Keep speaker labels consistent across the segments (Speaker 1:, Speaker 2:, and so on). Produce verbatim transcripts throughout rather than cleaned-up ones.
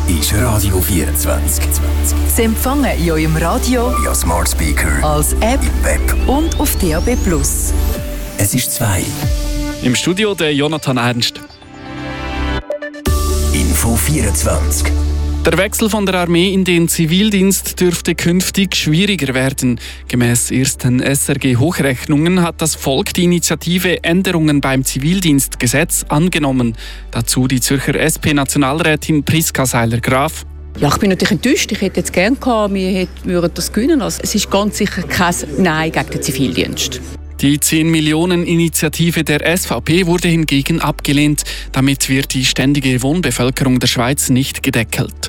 Speaker 1: ist Radio vierundzwanzig.
Speaker 2: Sie empfangen in eurem Radio,
Speaker 1: via Smart Speaker,
Speaker 2: als App
Speaker 1: im Web
Speaker 2: und auf D A B plus.
Speaker 1: Es ist zwei.
Speaker 3: Im Studio der Jonathan Ernst.
Speaker 1: Info vierundzwanzig.
Speaker 3: Der Wechsel von der Armee in den Zivildienst dürfte künftig schwieriger werden. Gemäss ersten S R G-Hochrechnungen hat das Volk die Initiative Änderungen beim Zivildienstgesetz angenommen. Dazu die Zürcher S P-Nationalrätin Priska Seiler-Graf.
Speaker 4: Ja, ich bin natürlich enttäuscht. Ich hätte jetzt gerne gehabt, wir würden das gewinnen. Also, es ist ganz sicher kein Nein gegen den Zivildienst.
Speaker 3: Die zehn Millionen Initiative der S V P wurde hingegen abgelehnt. Damit wird die ständige Wohnbevölkerung der Schweiz nicht gedeckelt.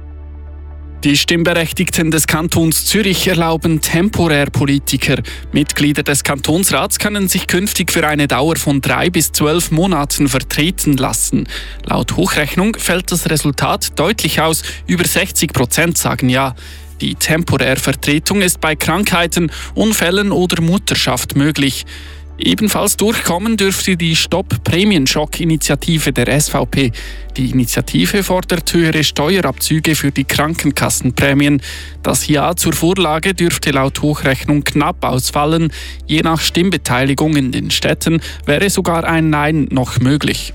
Speaker 3: Die Stimmberechtigten des Kantons Zürich erlauben temporär Politiker. Mitglieder des Kantonsrats können sich künftig für eine Dauer von drei bis zwölf Monaten vertreten lassen. Laut Hochrechnung fällt das Resultat deutlich aus. Über sechzig Prozent sagen ja. Die Temporärvertretung ist bei Krankheiten, Unfällen oder Mutterschaft möglich. Ebenfalls durchkommen dürfte die Stopp-Prämienschock-Initiative der S V P. Die Initiative fordert höhere Steuerabzüge für die Krankenkassenprämien. Das Ja zur Vorlage dürfte laut Hochrechnung knapp ausfallen. Je nach Stimmbeteiligung in den Städten wäre sogar ein Nein noch möglich.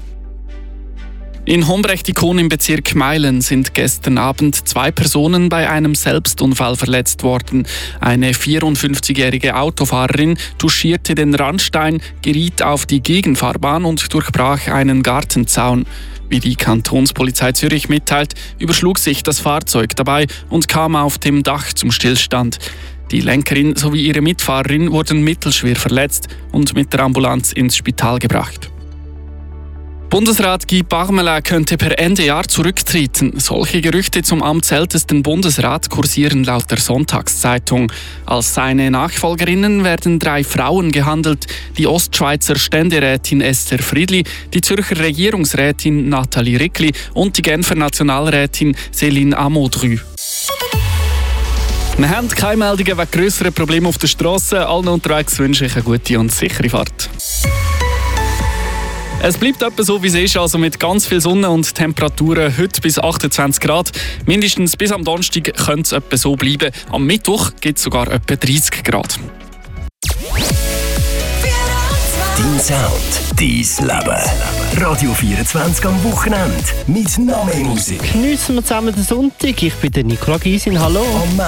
Speaker 3: In Hombrechtikon im Bezirk Meilen sind gestern Abend zwei Personen bei einem Selbstunfall verletzt worden. Eine vierundfünfzigjährige Autofahrerin touchierte den Randstein, geriet auf die Gegenfahrbahn und durchbrach einen Gartenzaun. Wie die Kantonspolizei Zürich mitteilt, überschlug sich das Fahrzeug dabei und kam auf dem Dach zum Stillstand. Die Lenkerin sowie ihre Mitfahrerin wurden mittelschwer verletzt und mit der Ambulanz ins Spital gebracht. Bundesrat Guy Parmelin könnte per Ende Jahr zurücktreten. Solche Gerüchte zum amtsältesten Bundesrat kursieren laut der Sonntagszeitung. Als seine Nachfolgerinnen werden drei Frauen gehandelt: die Ostschweizer Ständerätin Esther Friedli, die Zürcher Regierungsrätin Nathalie Rickli und die Genfer Nationalrätin Céline Amodru. Wir haben keine Meldungen wegen grösseren Problemen auf der Strasse. Allen unterwegs wünsche ich eine gute und sichere Fahrt. Es bleibt etwa so, wie es ist, also mit ganz viel Sonne und Temperaturen heute bis achtundzwanzig Grad. Mindestens bis am Donnerstag könnte es etwa so bleiben. Am Mittwoch gibt es sogar etwa dreißig Grad.
Speaker 1: Dein Sound, dein Leben. Radio vierundzwanzig am Wochenende. Mit noch mehr Musik.
Speaker 5: Geniessen wir zusammen den Sonntag. Ich bin der Nicola Gysin. Hallo.
Speaker 1: Am